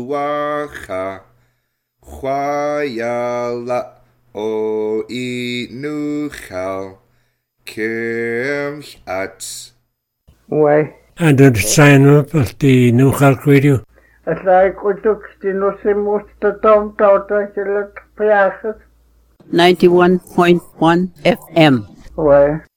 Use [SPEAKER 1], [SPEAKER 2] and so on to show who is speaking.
[SPEAKER 1] Wacha Chwayala O Inuchal Kemchat.
[SPEAKER 2] Why?
[SPEAKER 3] And the sign up of the Nuchal Radio.
[SPEAKER 2] As I could look, the Nosimus, the Tom Tauta, the Piaches.
[SPEAKER 4] 91.1 FM.
[SPEAKER 2] Why?